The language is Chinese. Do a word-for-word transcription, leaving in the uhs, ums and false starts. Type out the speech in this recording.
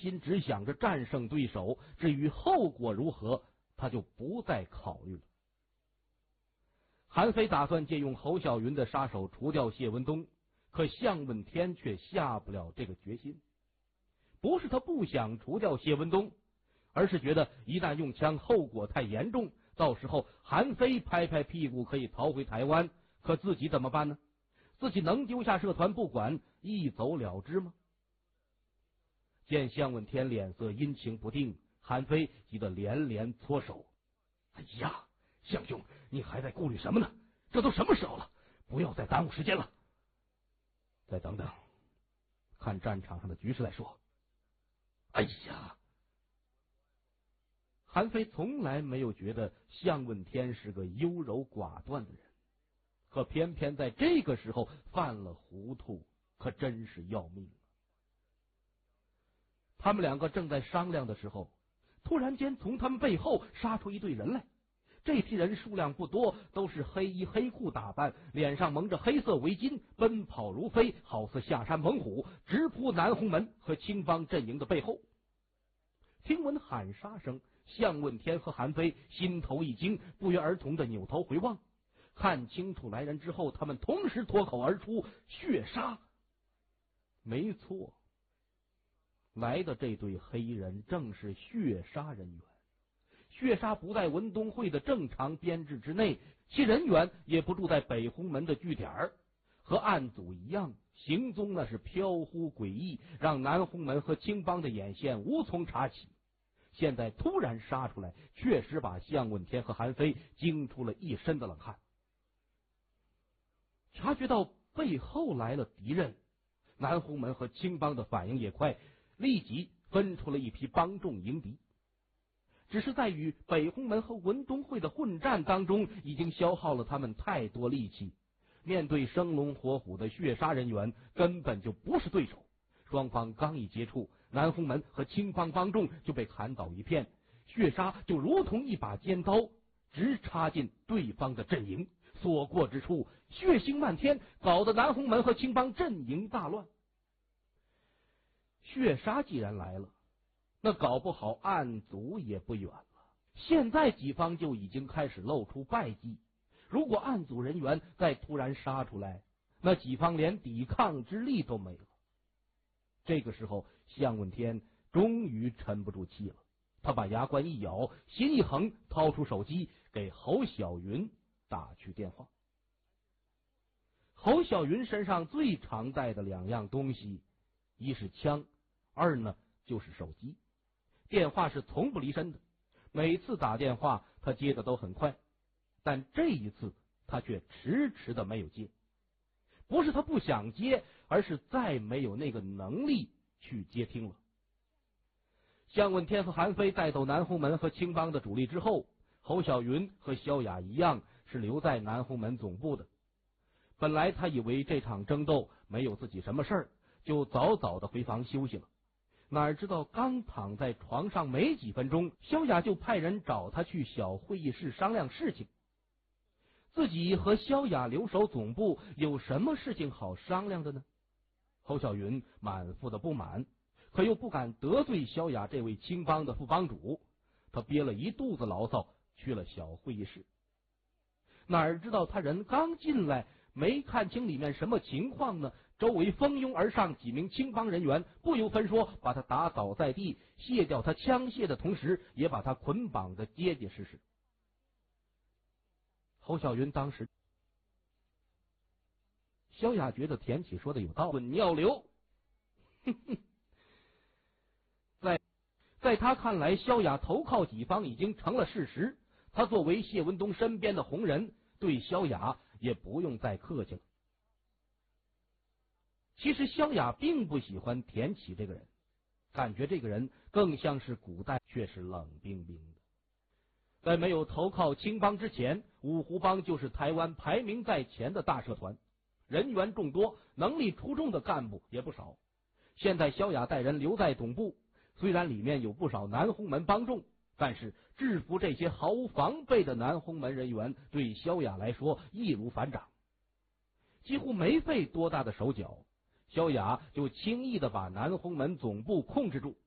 心只想着战胜对手，至于后果如何，他就不再考虑了。韩非打算借用侯小云的杀手除掉谢文东，可向问天却下不了这个决心。不是他不想除掉谢文东，而是觉得一旦用枪后果太严重，到时候韩非拍拍屁股可以逃回台湾，可自己怎么办呢？自己能丢下社团不管一走了之吗？见向问天脸色阴晴不定，韩非急得连连搓手。哎呀，向兄，你还在顾虑什么呢？这都什么时候了，不要再耽误时间了。再等等，看战场上的局势来说。哎呀，韩非从来没有觉得向问天是个优柔寡断的人，可偏偏在这个时候犯了糊涂，可真是要命。他们两个正在商量的时候，突然间从他们背后杀出一队人来。这批人数量不多，都是黑衣黑裤打扮，脸上蒙着黑色围巾，奔跑如飞，好似下山猛虎，直扑南红门和青帮阵营的背后。听闻喊杀声，向问天和韩非心头一惊，不约而同的扭头回望。看清楚来人之后，他们同时脱口而出：血杀！没错，来的这对黑衣人正是血杀人员。血杀不在文东会的正常编制之内，其人员也不住在北红门的据点，和案组一样，行踪那是飘忽诡异，让南红门和青帮的眼线无从查起。现在突然杀出来，确实把向问天和韩非惊出了一身的冷汗。察觉到背后来了敌人，南红门和青帮的反应也快，立即分出了一批帮众迎敌。只是在与北红门和文东会的混战当中，已经消耗了他们太多力气，面对生龙活虎的血杀人员，根本就不是对手。双方刚一接触，南红门和青帮帮众就被砍倒一片，血杀就如同一把尖刀，直插进对方的阵营，所过之处血腥漫天，搞得南红门和青帮阵营大乱。血杀既然来了，那搞不好案组也不远了。现在己方就已经开始露出败绩，如果案组人员再突然杀出来，那己方连抵抗之力都没了。这个时候，向问天终于沉不住气了，他把牙关一咬，心一横，掏出手机给侯小云打去电话。侯小云身上最常带的两样东西，一是枪，二呢就是手机。电话是从不离身的，每次打电话他接的都很快，但这一次他却迟迟的没有接。不是他不想接，而是再没有那个能力去接听了。向问天和韩非带走南红门和青帮的主力之后，侯小云和萧雅一样是留在南红门总部的。本来他以为这场争斗没有自己什么事儿，就早早的回房休息了。哪知道刚躺在床上没几分钟，萧雅就派人找他去小会议室商量事情。自己和萧雅留守总部，有什么事情好商量的呢？侯小云满腹的不满，可又不敢得罪萧雅这位青帮的副帮主，他憋了一肚子牢骚，去了小会议室。哪知道他人刚进来，没看清里面什么情况呢，周围蜂拥而上几名青帮人员，不由分说把他打倒在地，卸掉他枪械的同时，也把他捆绑得结结实实。侯小云当时，萧雅觉得田启说的有道理，尿流。在在他看来，萧雅投靠己方已经成了事实，他作为谢文东身边的红人，对萧雅也不用再客气了。其实萧雅并不喜欢田启这个人，感觉这个人更像是古代，却是冷冰冰的。在没有投靠青帮之前，五湖帮就是台湾排名在前的大社团，人员众多，能力出众的干部也不少。现在萧雅带人留在总部，虽然里面有不少南红门帮众，但是制服这些毫无防备的南红门人员，对萧雅来说易如反掌。几乎没费多大的手脚，萧雅就轻易的把南红门总部控制住。